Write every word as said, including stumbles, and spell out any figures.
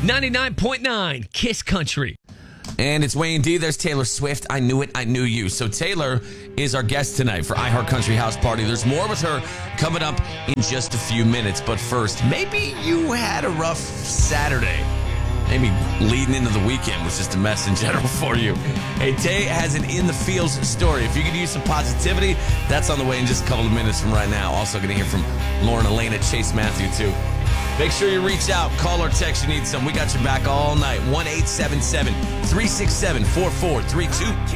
ninety-nine point nine Kiss Country. And it's Wayne D. There's Taylor Swift. I knew it. I knew you. So Taylor is our guest tonight for iHeart Country House Party. There's more with her coming up in just a few minutes. But first, maybe you had a rough Saturday. Maybe leading into the weekend was just a mess in general for you. Hey, Tay has an In the Fields story. If you could use some positivity, that's on the way in just a couple of minutes from right now. Also going to hear from Lauren Elena, Chase Matthew, too. Make sure you reach out, call or text. You need some. We got your back all night. one eight seven seven, three six seven, four four three two.